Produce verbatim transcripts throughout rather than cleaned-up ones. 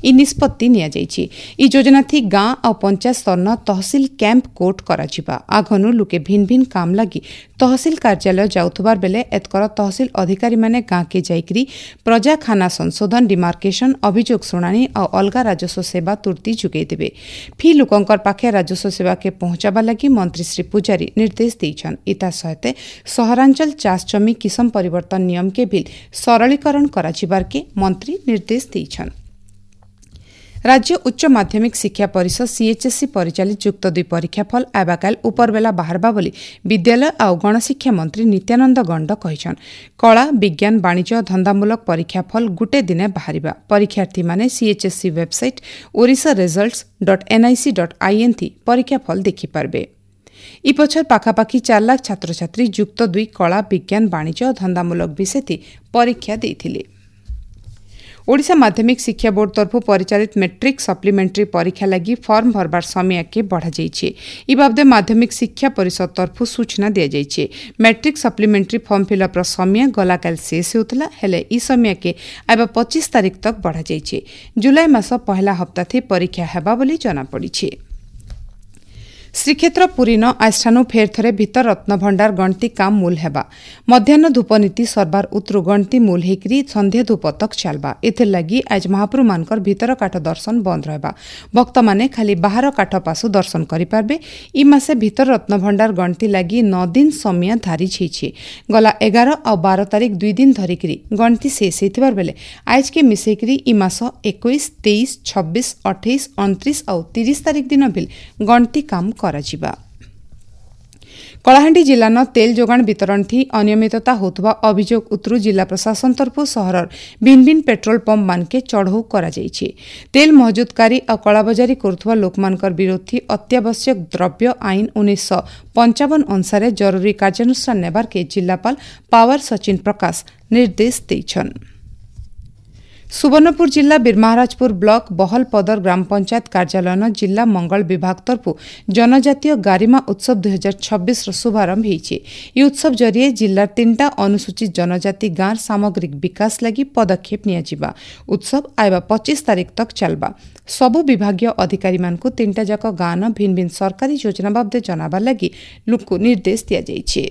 इ निष्पत्ति निया जाइछि। इ योजना थी गाँ और पंचायत स्तर न तहसील कैंप कोर्ट कराजिबा। आघनु लुके भिन्न भिन्न काम लगी तहसील कार्यालय जाउथबार बेले एतकर तहसील अधिकारी माने गाँ के जाइकरी प्रजाखाना संशोधन डिमार्केशन अभियोग शुणाणी और अलगा राजस्व सेवा तुर्ती जुगै देबे। फी लोकंकर पाखे राजस्व सेवा के पहुंचाबा लगी मंत्री श्री पुजारी निर्देश देइछन। इता सहित सहरांचल चाष जमी किसम परिवर्तन नियम के बिल सरलीकरण कराजिबार के मंत्री निर्देश देइछन। राज्य उच्च माध्यमिक शिक्षा परिषद सीएचएससी परिचालित युक्त दुई परीक्षाफल आबाकाल उपरबेला बाहरबा बोली विद्यालय और गणशिक्षा मंत्री नित्यानंद गंड कहिछन। कला विज्ञान वाणिज्य धंदामूलक परीक्षाफल गुटे दिने बाहरिबा। परीक्षार्थी माने सीएचएससी website Odisha results dot NIC dot IN थी परीक्षाफल देखि पारबे। इ पछर पाखापाखि चार लाख छात्र छात्री युक्त दुई कला विज्ञान वाणिज्य और धंदामूलक विषय थी परीक्षा देइथिले। ओडिशा माध्यमिक शिक्षा बोर्ड तरफ परिचालित मेट्रिक सप्लीमेंटरी परीक्षा लगी फॉर्म भरबार समय के बढ़ा जाइछे। इ बाबदे माध्यमिक शिक्षा परिषद तरफ सूचना दिया जाइछे। मेट्रिक सप्लीमेंटरी फॉर्म फिलअप रो समय गलाकाल शेष होतला हेले इ समय के आबा पच्चीस तारिख तक बढ़ा जाइछे। जुलाई मास पहला हप्ता थी परीक्षा हेबा बोली जना पड़िछे। श्रीक्षेत्र पुरी न आस्थानु फेर थरे भीतर रत्न भंडार गणती काम मूल हेबा। मध्याह्न धूप नीति सरबार उत्रु गणती मूल हेकरी संध्या धूप तक चलबा। एथिर लगी आज महाप्रभु मानकर भीतर काठ दर्शन बंद रहबा। भक्त माने खाली बाहर काठ पासु दर्शन करि पारबे। इ मासे भीतर रत्न भंडार गणती लगी नौ दिन समय धारी छिछि। गला एगार और बारह तारिख दुई दिन धरिकरी गणती शेष हेतिबार बेले आज के मिसेकरी इ मास इक्कीस तेईस छब्बीस अट्ठाईस उनतीस और तीस तारिख दिन बिल गणती काम कराजिबा। कलाहांडी जिला न तेल जोगाण वितरण थी अनियमितता होतबा अभियोग उत्रु जिला प्रशासन तरफ सहरर भिन्न भिन्न पेट्रोल पंप मानके चढ़ऊ करा जाइछे। तेल महजुदकारी और कलाबजारी करुथबा लोकमानकर विरोध थी अत्यावश्यक द्रव्य आईन उन्नीस सौ पंचावन अनुसार जरूरी कार्यानुष्ठान नेबार के जिलापाल पावर सचिन प्रकाश निर्देश देइछन। सुवर्णपुर जिला बीरमहाराजपुर ब्लॉक बहलपदर ग्राम पंचायत कार्यालय न जिला मंगल विभाग तरफ जनजातीय गारिमा उत्सव दुई हजार छब्बीस शुभारंभ होइछे। यह उत्सव जरिए जिला तीनटा अनुसूचित जनजाति गांव सामग्रिक विकास लगी पदक्षेप नियाजिबा। उत्सव आइबा पच्चीस तारिख तक चलबा। सबु विभागीय अधिकारी मानकु तीनटा जाक गांव न भिन्न भिन्न सरकारी योजना बाबदे जनाबा लगी लोकु निर्देश दिया जाइछे।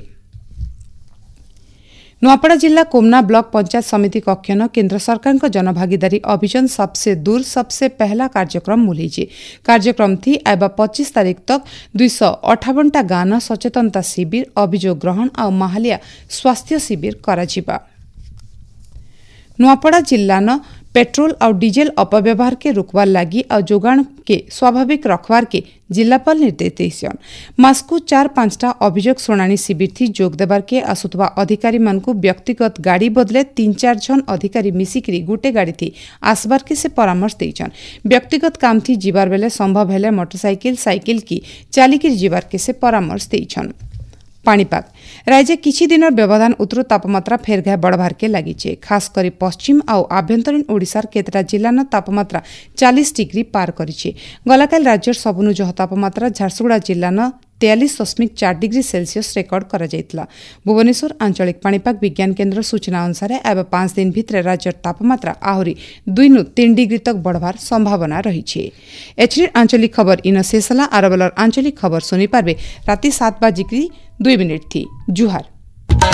नुआपड़ा जिला कोमना ब्लॉक पंचायत समिति कक्ष न केन्द्र सरकार का जनभागीदारी अभियान सबसे दूर सबसे पहला कार्यक्रम मुलीजे। कार्यक्रम थी आइबा पच्चीस तारिख तक दुई सौ अठावनटा गान सचेतनता शिविर अभियोग ग्रहण और महालिया स्वास्थ्य शिविर कराजिबा। नुआपड़ा जिला न पेट्रोल और डीजेल अपव्यवहार के रुकवार लगी और जोगाण के स्वाभाविक रखवार के जिलापाल निर्देश देइछन। मास्कु चार पांचटा अभियोग शुणाणी शिविर थी जोग देबार के आसुतबा अधिकारी मानकु व्यक्तिगत गाड़ी बदले तीन चार जन अधिकारी मिसिकरी गुटे गाड़ी थी आसबार के से परामर्श देइछन। व्यक्तिगत काम थी जीवार बेले संभव हेले मोटरसाइकिल साइकिल की चालिकिर जीवार के से परामर्श देइछन। पाणीपाग राज्य किछि दिन व्यवधान उत्रु तापमात्रा फेर घाय बढ़बार के लगी। खास करी पश्चिम और आभ्यंतरीण ओडिशार केतरा जिला न तापमात्रा चालीस डिग्री पार करिछे। गलाकाल राज्यर सबुनु जह तापमात्रा झारसुगुड़ा जिला न तेयालीस दशमिक चार डिग्री सेल्सियस रेकर्ड करा जायतिला। भुवनेश्वर आंचलिक पाणीपाग विज्ञान केन्द्र सूचना अनुसार आबा पांच दिन भितर राज्यर तापमात्रा आहरी दुई नु तीन डिग्री तक बढ़वार संभावना रही। एचडी आंचलिक खबर इन शेषला आरबलर आंचलिक खबर सुनी पारबे राति सात बाजिकी दुई मिनिट थी। जुहार।